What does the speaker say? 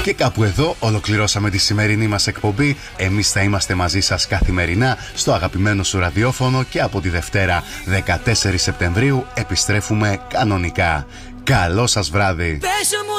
Και κάπου εδώ ολοκληρώσαμε τη σημερινή μας εκπομπή. Εμείς θα είμαστε μαζί σας καθημερινά στο αγαπημένο σου ραδιόφωνο και από τη Δευτέρα 14 Σεπτεμβρίου επιστρέφουμε κανονικά. Καλό σας βράδυ.